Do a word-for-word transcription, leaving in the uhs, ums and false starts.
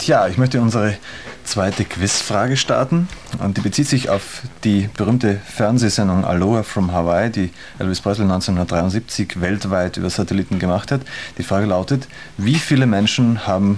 Tja, ich möchte unsere zweite Quizfrage starten und die bezieht sich auf die berühmte Fernsehsendung Aloha from Hawaii, die Elvis Presley neunzehnhundertdreiundsiebzig weltweit über Satelliten gemacht hat. Die Frage lautet, wie viele Menschen haben